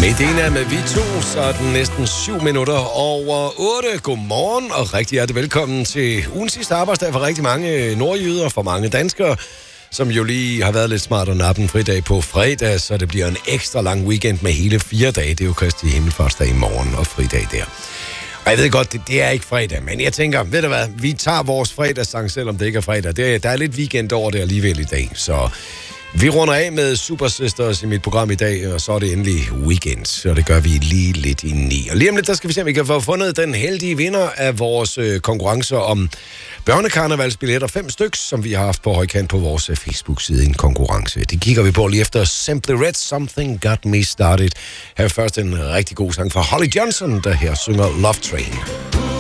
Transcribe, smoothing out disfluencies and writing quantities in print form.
Medina med vi to, så er den næsten 7 minutter over 8. Godmorgen og rigtig hjertelig velkommen til ugens sidste arbejdsdag for rigtig mange nordjyder, for mange danskere, som jo lige har været lidt smart og nappen fridag på fredag, så det bliver en ekstra lang weekend med hele 4 dage. Det er jo Kristi Himmelfartsdag i morgen og fridag der. Og jeg ved godt, det er ikke fredag, men jeg tænker, ved du hvad, vi tager vores fredagssang, selvom det ikke er fredag. Der er lidt weekend over det alligevel i dag, så vi runder af med Super Sisters i mit program i dag, og så er det endelig weekend, så det gør vi lige lidt i 9. Og lige om lidt, der skal vi se, om vi kan få fundet den heldige vinder af vores konkurrencer om børnekarnevalsbilletter, 5 stykker, som vi har haft på højkant på vores Facebook-side i en konkurrence. Det kigger vi på lige efter Simply Red, Something Got Me Started. Her først en rigtig god sang fra Holly Johnson, der her synger Love Train.